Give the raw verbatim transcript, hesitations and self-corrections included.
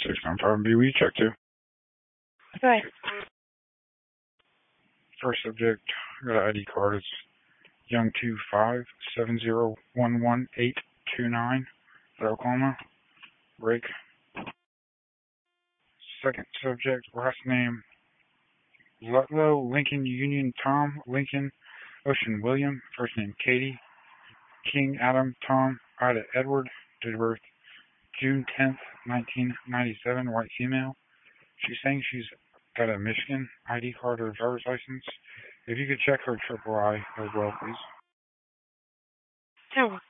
six nine five B, we check two. Right. First subject, got an I D card. It's Young two five seven zero one one eight two nine, Oklahoma. Break. Second subject, last name Lutlow, Lincoln Union Tom, Lincoln Ocean William, first name Katie, King Adam Tom, Ida Edward, date of birth June tenth, nineteen ninety-seven, white female. She's saying she's got a Michigan I D card or driver's license. If you could check her triple I as well, please. Oh.